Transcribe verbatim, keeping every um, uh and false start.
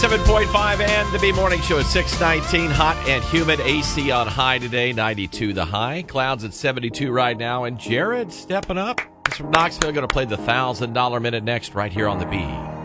ninety-seven point five and the B Morning Show at six nineteen. Hot and humid. A C on high today. ninety-two the high. Clouds at seventy-two right now. And Jared stepping up. He's from Knoxville. Going to play the one thousand dollars minute next right here on the B.